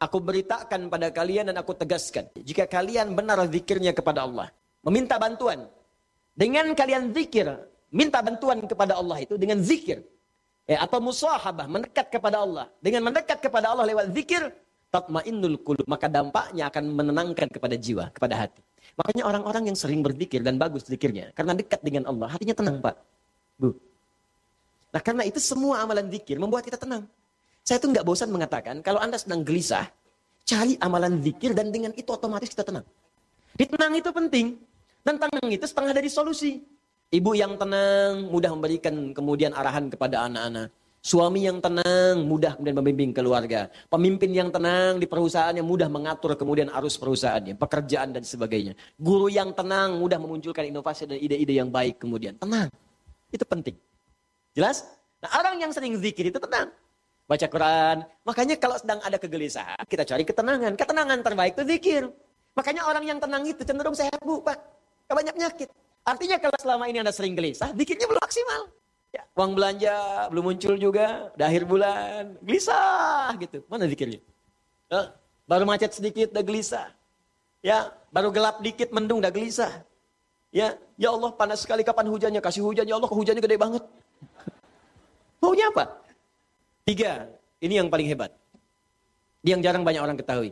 Aku beritakan pada kalian dan aku tegaskan. Jika kalian benar zikirnya kepada Allah. Meminta bantuan. Dengan kalian zikir. Minta bantuan kepada Allah itu dengan zikir. Atau musahabah. Mendekat kepada Allah. Dengan mendekat kepada Allah lewat zikir. Tatmainnul qulub. Maka dampaknya akan menenangkan kepada jiwa. Kepada hati. Makanya orang-orang yang sering berzikir dan bagus zikirnya. Karena dekat dengan Allah. Hatinya tenang, Pak. Bu. Nah karena itu semua amalan zikir membuat kita tenang. Saya tuh nggak bosan mengatakan, kalau Anda sedang gelisah, cari amalan zikir dan dengan itu otomatis kita tenang. Tenang itu penting. Dan tenang itu setengah dari solusi. Ibu yang tenang, mudah memberikan kemudian arahan kepada anak-anak. Suami yang tenang, mudah kemudian membimbing keluarga. Pemimpin yang tenang di perusahaannya, mudah mengatur kemudian arus perusahaannya, pekerjaan dan sebagainya. Guru yang tenang, mudah memunculkan inovasi dan ide-ide yang baik kemudian. Tenang. Itu penting. Jelas? Nah orang yang sering zikir itu tenang. Baca Quran. Makanya kalau sedang ada kegelisahan, kita cari ketenangan. Ketenangan terbaik itu zikir. Makanya orang yang tenang itu cenderung sehat, Bu, Pak. Gak banyak penyakit. Artinya kalau selama ini Anda sering gelisah, zikirnya belum maksimal. Ya, uang belanja belum muncul juga. Udah akhir bulan. Gelisah gitu. Mana zikirnya? Baru macet sedikit, udah gelisah. Ya, baru gelap dikit, mendung, udah gelisah. Ya Allah panas sekali, kapan hujannya? Kasih hujan, ya Allah, kok hujannya gede banget. Maunya apa? 3, ini yang paling hebat. Ini yang jarang banyak orang ketahui.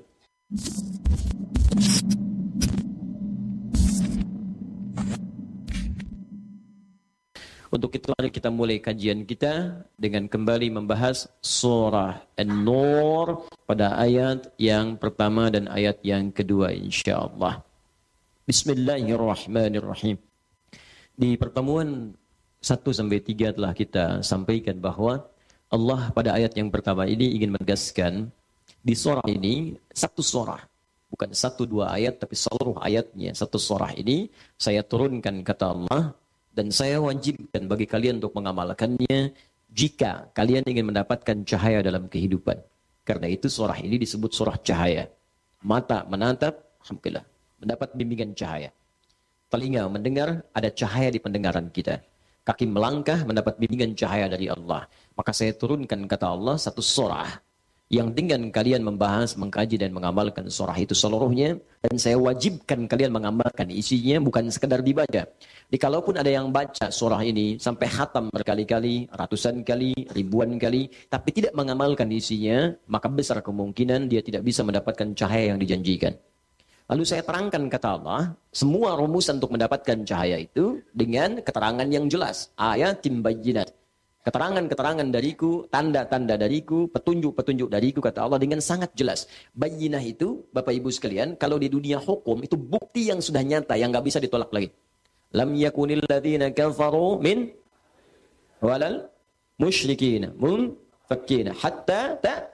Untuk itu mari kita mulai kajian kita dengan kembali membahas surah An-Nur pada ayat yang pertama dan ayat yang kedua insyaallah. Bismillahirrahmanirrahim. Di pertemuan 1-3 telah kita sampaikan bahwa Allah pada ayat yang pertama ini ingin menegaskan di surah ini satu surah, bukan 1-2 ayat tapi seluruh ayatnya satu surah ini saya turunkan kata Allah dan saya wajibkan bagi kalian untuk mengamalkannya jika kalian ingin mendapatkan cahaya dalam kehidupan. Karena itu surah ini disebut surah cahaya. Mata menatap, alhamdulillah, mendapat bimbingan cahaya. Telinga mendengar, ada cahaya di pendengaran kita. Kaki melangkah mendapat bimbingan cahaya dari Allah. Maka saya turunkan kata Allah satu surah yang dengan kalian membahas, mengkaji dan mengamalkan surah itu seluruhnya dan saya wajibkan kalian mengamalkan isinya bukan sekedar dibaca. Jadi kalaupun ada yang baca surah ini sampai khatam berkali-kali, ratusan kali, ribuan kali tapi tidak mengamalkan isinya, maka besar kemungkinan dia tidak bisa mendapatkan cahaya yang dijanjikan. Lalu saya terangkan kata Allah, semua rumusan untuk mendapatkan cahaya itu dengan keterangan yang jelas. Ayatin bayyinat. Keterangan-keterangan dariku, tanda-tanda dariku, petunjuk-petunjuk dariku, kata Allah dengan sangat jelas. Bayyinah itu, Bapak Ibu sekalian, kalau di dunia hukum, itu bukti yang sudah nyata, yang nggak bisa ditolak lagi. Lam yakunil ladzina kafaru min walal musyrikina munfakkina hatta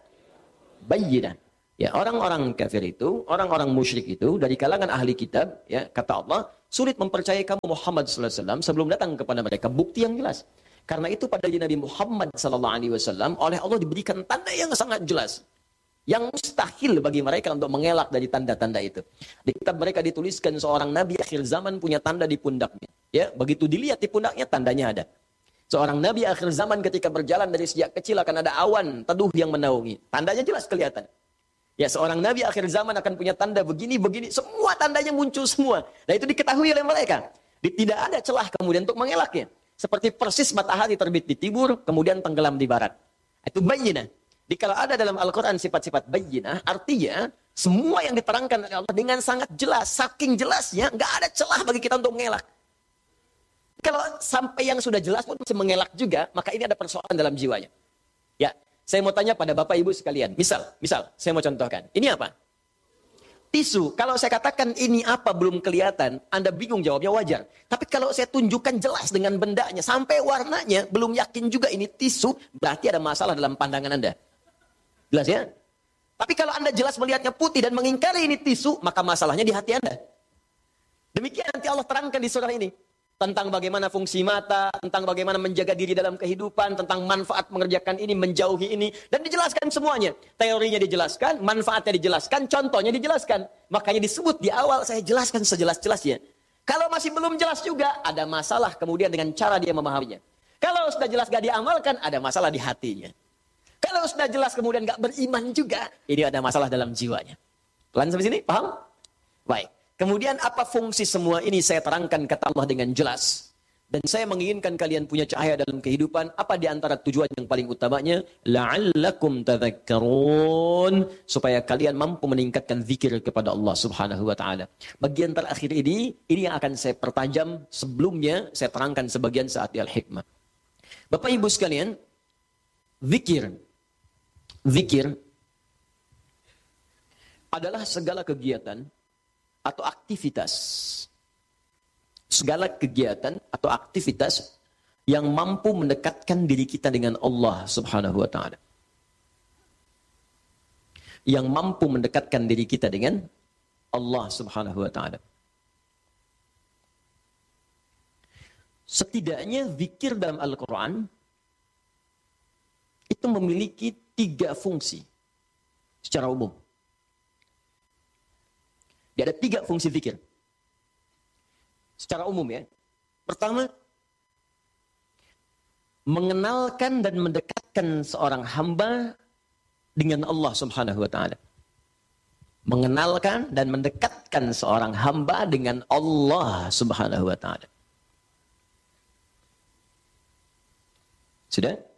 bayyinah. Ya, orang-orang kafir itu, orang-orang musyrik itu dari kalangan ahli kitab, ya, kata Allah, sulit mempercayai kamu Muhammad sallallahu alaihi wasallam sebelum datang kepada mereka bukti yang jelas. Karena itu pada Nabi Muhammad sallallahu alaihi wasallam oleh Allah diberikan tanda yang sangat jelas. Yang mustahil bagi mereka untuk mengelak dari tanda-tanda itu. Di kitab mereka dituliskan seorang nabi akhir zaman punya tanda di pundaknya. Ya, begitu dilihat di pundaknya tandanya ada. Seorang nabi akhir zaman ketika berjalan dari sejak kecil akan ada awan teduh yang menaungi. Tandanya jelas kelihatan. Ya, seorang nabi akhir zaman akan punya tanda begini-begini. Semua tandanya muncul semua. Dan itu diketahui oleh mereka. Tidak ada celah kemudian untuk mengelaknya. Seperti persis matahari terbit di timur, kemudian tenggelam di barat. Itu bayyinah. Jadi kalau ada dalam Al-Quran sifat-sifat bayyinah, artinya semua yang diterangkan oleh Allah dengan sangat jelas. Saking jelasnya, nggak ada celah bagi kita untuk mengelak. Kalau sampai yang sudah jelas pun masih mengelak juga, maka ini ada persoalan dalam jiwanya. Ya. Saya mau tanya pada Bapak Ibu sekalian. Misal, saya mau contohkan. Ini apa? Tisu. Kalau saya katakan ini apa belum kelihatan, Anda bingung jawabnya wajar. Tapi kalau saya tunjukkan jelas dengan bendanya, sampai warnanya, belum yakin juga ini tisu, berarti ada masalah dalam pandangan Anda. Jelas ya? Tapi kalau Anda jelas melihatnya putih dan mengingkari ini tisu, maka masalahnya di hati Anda. Demikian nanti Allah terangkan di surah ini. Tentang bagaimana fungsi mata, tentang bagaimana menjaga diri dalam kehidupan, tentang manfaat mengerjakan ini, menjauhi ini. Dan dijelaskan semuanya. Teorinya dijelaskan, manfaatnya dijelaskan, contohnya dijelaskan. Makanya disebut di awal, saya jelaskan sejelas-jelasnya. Kalau masih belum jelas juga, ada masalah kemudian dengan cara dia memahaminya. Kalau sudah jelas gak diamalkan, ada masalah di hatinya. Kalau sudah jelas kemudian nggak beriman juga, ini ada masalah dalam jiwanya. Pelan sampai sini, paham? Baik. Kemudian apa fungsi semua ini saya terangkan kata Allah dengan jelas. Dan saya menginginkan kalian punya cahaya dalam kehidupan. Apa di antara tujuan yang paling utamanya? La'allakum tadhakkarun. Supaya kalian mampu meningkatkan zikir kepada Allah subhanahu wa ta'ala. Bagian terakhir ini yang akan saya pertajam. Sebelumnya saya terangkan sebagian saat di Al-Hikmah. Bapak Ibu sekalian, zikir adalah segala kegiatan atau aktivitas. Segala kegiatan atau aktivitas yang mampu mendekatkan diri kita dengan Allah subhanahu wa ta'ala. Yang mampu mendekatkan diri kita dengan Allah subhanahu wa ta'ala. Setidaknya zikir dalam Al-Quran itu memiliki 3 fungsi secara umum. Dia ada 3 fungsi zikir. Secara umum ya. Pertama, mengenalkan dan mendekatkan seorang hamba dengan Allah subhanahu wa ta'ala. Mengenalkan dan mendekatkan seorang hamba dengan Allah subhanahu wa ta'ala. Sudah?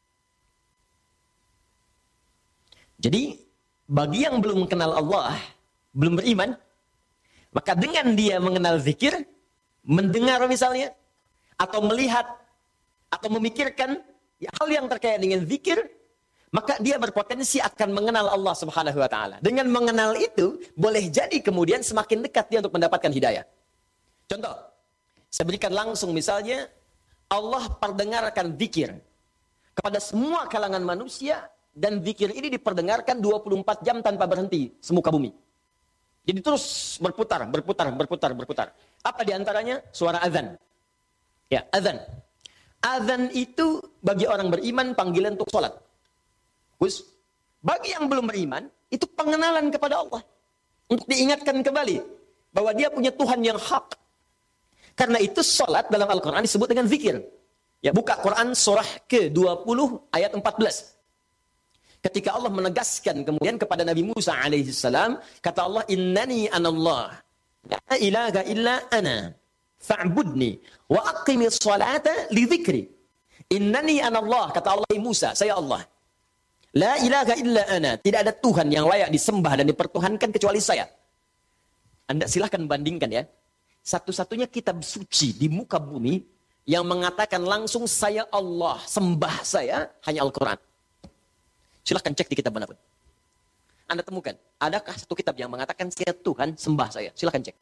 Jadi, bagi yang belum kenal Allah, belum beriman, maka dengan dia mengenal zikir, mendengar misalnya, atau melihat, atau memikirkan hal yang terkait dengan zikir, maka dia berpotensi akan mengenal Allah subhanahu wa ta'ala. Dengan mengenal itu, boleh jadi kemudian semakin dekat dia untuk mendapatkan hidayah. Contoh, saya berikan langsung misalnya, Allah perdengarkan zikir kepada semua kalangan manusia, dan zikir ini diperdengarkan 24 jam tanpa berhenti, semuka bumi. Jadi terus berputar. Apa diantaranya? Suara azan. Ya, azan. Azan itu bagi orang beriman panggilan untuk sholat. Terus, bagi yang belum beriman, itu pengenalan kepada Allah. Untuk diingatkan kembali bahwa dia punya Tuhan yang hak. Karena itu sholat dalam Al-Quran disebut dengan zikir. Ya, buka Quran surah ke-20 ayat 14. Ketika Allah menegaskan kemudian kepada Nabi Musa alaihissalam, kata Allah, innani anallah, la ilaha illa ana, fa'budni, wa aqimis salata li dzikri. Innani anallah, kata Allah Musa, saya Allah. La ilaha illa ana, tidak ada Tuhan yang layak disembah dan dipertuhankan kecuali saya. Anda silahkan bandingkan ya. Satu-satunya kitab suci di muka bumi yang mengatakan langsung saya Allah, sembah saya, hanya Al-Quran. Silahkan cek di kitab manapun. Anda temukan, adakah satu kitab yang mengatakan saya Tuhan, sembah saya? Silahkan cek.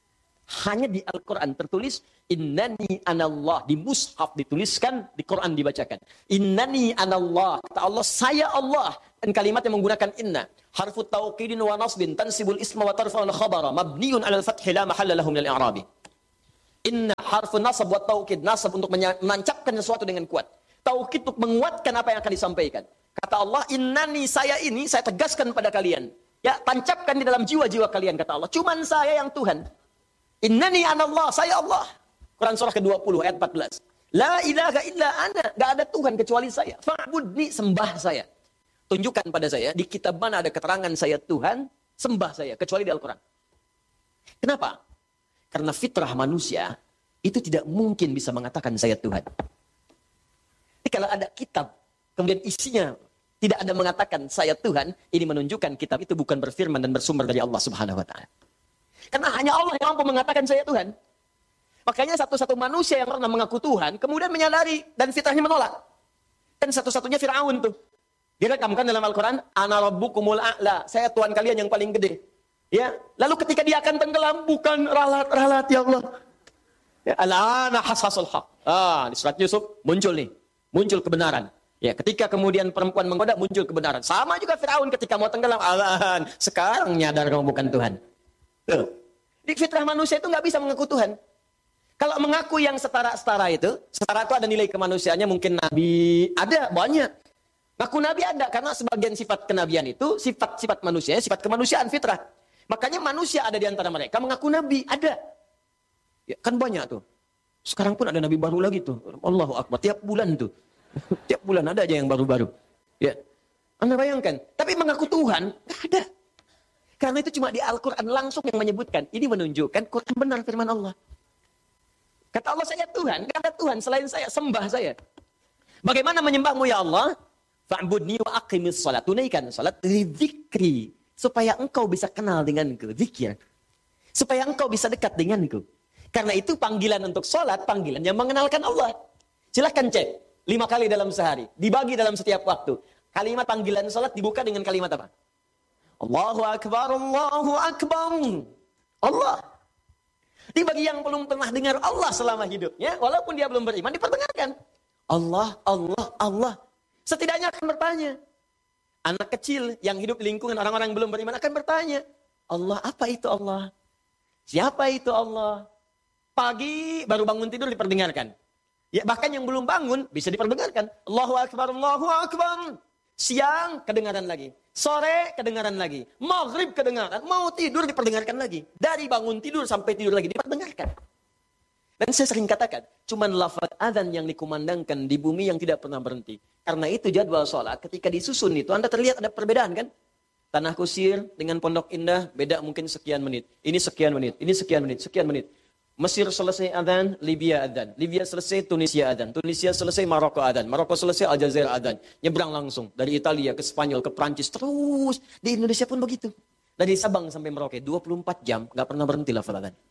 Hanya di Al-Quran tertulis, innani anallah. Di mushaf dituliskan, di Quran dibacakan. Innani anallah. Kata Allah, saya Allah. Dan kalimat yang menggunakan inna. Harfu tauqidin wa nasbin, tansibul isma wa tarfa'ul khabara, mabniun alal fathi la mahalla lahu minal i'rabi. Inna harfu nasab wa tauqid. Nasab untuk menancapkan sesuatu dengan kuat. Tauqid untuk menguatkan apa yang akan disampaikan. Kata Allah, innani, saya ini, saya tegaskan pada kalian. Ya, tancapkan di dalam jiwa-jiwa kalian, kata Allah. Cuman saya yang Tuhan. Innani anallah, saya Allah. Quran surah ke-20 ayat 14. La ilaha illa ana, gak ada Tuhan kecuali saya. Fa'budni, sembah saya. Tunjukkan pada saya, di kitab mana ada keterangan saya Tuhan, sembah saya, kecuali di Al-Quran. Kenapa? Karena fitrah manusia, itu tidak mungkin bisa mengatakan saya Tuhan. Jadi kalau ada kitab, kemudian isinya tidak ada mengatakan saya Tuhan, ini menunjukkan kitab itu bukan berfirman dan bersumber dari Allah subhanahu wa ta'ala. Karena hanya Allah yang mampu mengatakan saya Tuhan. Makanya satu-satu manusia yang pernah mengaku Tuhan, kemudian menyadari dan fitrahnya menolak. Dan satu-satunya Fir'aun tuh. Direkamkan dalam Al-Quran, ana rabbukumul a'la, saya Tuhan kalian yang paling gede. Ya, lalu ketika dia akan tenggelam, bukan ralat-ralat ya Allah. Ya, al-ana hasasul haq. Di surat Yusuf muncul kebenaran. Ya, ketika kemudian perempuan menggoda, muncul kebenaran. Sama juga Firaun ketika mau tenggelam, alahan, sekarang nyadar kamu bukan Tuhan. Tuh. Di fitrah manusia itu nggak bisa mengaku Tuhan. Kalau mengaku yang setara-setara itu ada nilai kemanusiaannya, mungkin Nabi, ada, banyak. Ngaku Nabi ada, karena sebagian sifat kenabian itu, sifat-sifat manusia, sifat kemanusiaan, fitrah. Makanya manusia ada di antara mereka mengaku Nabi, ada. Ya, kan banyak tuh. Sekarang pun ada Nabi baru lagi tuh. Allahu Akbar, tiap bulan tuh. Tiap bulan ada aja yang baru-baru. Ya. Anda bayangkan. Tapi mengaku Tuhan, nggak ada. Karena itu cuma di Al-Quran langsung yang menyebutkan. Ini menunjukkan Quran benar firman Allah. Kata Allah, saya Tuhan. Nggak ada Tuhan selain saya. Sembah saya. Bagaimana menyembahmu ya Allah? Fa'budni wa aqimis salat. Tunaikan salat li dzikri. Supaya engkau bisa kenal denganku. Zikir. Supaya engkau bisa dekat denganku. Karena itu panggilan untuk salat, panggilan yang mengenalkan Allah. Silahkan cek. 5 kali dalam sehari. Dibagi dalam setiap waktu. Kalimat panggilan salat dibuka dengan kalimat apa? Allahu Akbar, Allahu Akbar. Allah. Di bagi yang belum pernah dengar Allah selama hidupnya, walaupun dia belum beriman, diperdengarkan. Allah, Allah, Allah. Setidaknya akan bertanya. Anak kecil yang hidup di lingkungan orang-orang yang belum beriman akan bertanya. Allah, apa itu Allah? Siapa itu Allah? Pagi baru bangun tidur diperdengarkan. Ya, bahkan yang belum bangun bisa diperdengarkan. Allahu Akbar, Allahu Akbar. Siang kedengaran lagi. Sore kedengaran lagi. Maghrib kedengaran. Mau tidur diperdengarkan lagi. Dari bangun tidur sampai tidur lagi diperdengarkan. Dan saya sering katakan, cuman lafaz adzan yang dikumandangkan di bumi yang tidak pernah berhenti. Karena itu jadwal sholat ketika disusun itu Anda terlihat ada perbedaan kan? Tanah Kusir dengan Pondok Indah beda mungkin sekian menit. Ini sekian menit, ini sekian menit, sekian menit. Mesir selesai adzan, Libya adzan. Libya selesai, Tunisia adzan. Tunisia selesai, Maroko adzan. Maroko selesai, Aljazair adzan. Nyebrang langsung dari Italia ke Spanyol, ke Prancis. Terus di Indonesia pun begitu. Dari Sabang sampai Merauke, 24 jam, nggak pernah berhenti lafaz adzan.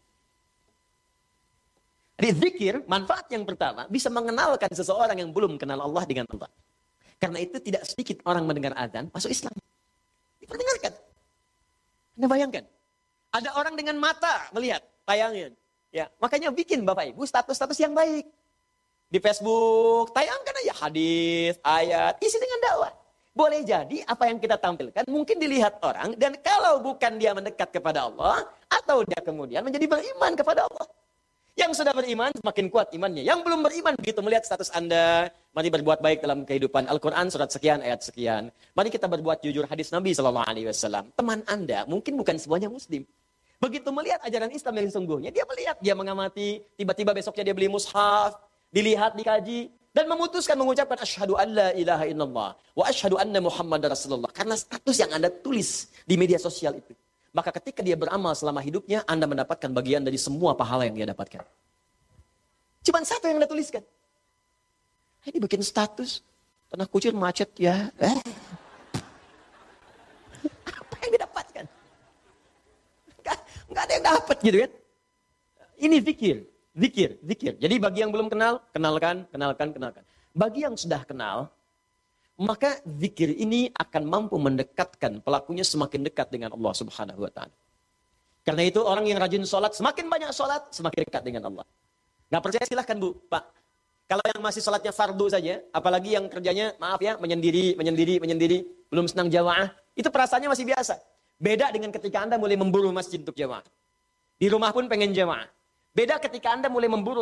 Jadi zikir, manfaat yang pertama, bisa mengenalkan seseorang yang belum kenal Allah dengan Allah. Karena itu tidak sedikit orang mendengar adzan, masuk Islam. Diperdengarkan. Anda bayangkan. Ada orang dengan mata melihat tayangan. Ya, makanya bikin Bapak Ibu status-status yang baik. Di Facebook, tayangkan aja hadis, ayat, isi dengan dakwah. Boleh jadi apa yang kita tampilkan mungkin dilihat orang, dan kalau bukan dia mendekat kepada Allah, atau dia kemudian menjadi beriman kepada Allah. Yang sudah beriman semakin kuat imannya. Yang belum beriman begitu melihat status Anda, mari berbuat baik dalam kehidupan. Al-Quran surat sekian, ayat sekian. Mari kita berbuat jujur, hadis Nabi SAW. Teman Anda mungkin bukan semuanya Muslim. Begitu melihat ajaran Islam yang sesungguhnya, dia melihat, dia mengamati, tiba-tiba besoknya dia beli mushaf, dilihat, dikaji, dan memutuskan mengucapkan asyhadu an la ilaha illallah wa asyhadu anna Muhammadar Rasulullah. Karena status yang Anda tulis di media sosial itu. Maka ketika dia beramal selama hidupnya, Anda mendapatkan bagian dari semua pahala yang dia dapatkan. Cuman satu yang Anda tuliskan. Ini bikin status, Tanah Kusir macet ya. Apa yang didapatkan? Nggak ada yang dapat gitu kan. Ini zikir. Jadi bagi yang belum kenal, kenalkan. Bagi yang sudah kenal, maka zikir ini akan mampu mendekatkan pelakunya semakin dekat dengan Allah Subhanahu wa taala. Karena itu orang yang rajin sholat, semakin banyak sholat, semakin dekat dengan Allah. Nggak percaya silahkan Bu, Pak. Kalau yang masih sholatnya fardu saja, apalagi yang kerjanya, maaf ya, menyendiri, belum senang jamaah, itu perasaannya masih biasa. Beda dengan ketika Anda mulai memburu masjid untuk jamaah. Di rumah pun pengen jamaah. Beda ketika Anda mulai memburu